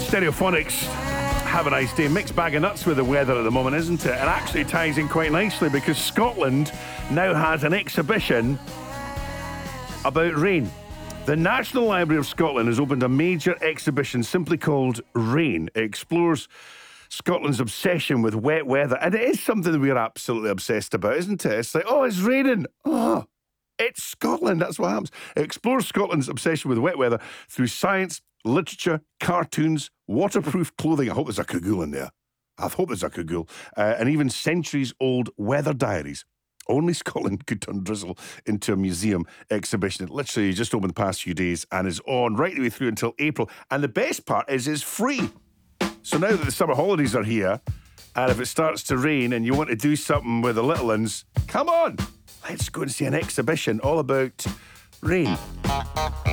Stereophonics. Have a nice day. Mixed bag of nuts with the weather at the moment, isn't it? It actually ties in quite nicely because Scotland now has an exhibition about rain. The National Library of Scotland has opened a major exhibition simply called Rain. It explores Scotland's obsession with wet weather. And it is something that we're absolutely obsessed about, isn't it? It's like, oh, it's raining. Oh, it's Scotland. That's what happens. It explores Scotland's obsession with wet weather through science, literature, cartoons, waterproof clothing. I hope there's a cagoule in there. And even centuries-old weather diaries. Only Scotland could turn drizzle into a museum exhibition. It literally just opened the past few days and is on right the way through until April. And the best part is it's free. So now that the summer holidays are here, and if it starts to rain and you want to do something with the little ones, come on, let's go and see an exhibition all about rain.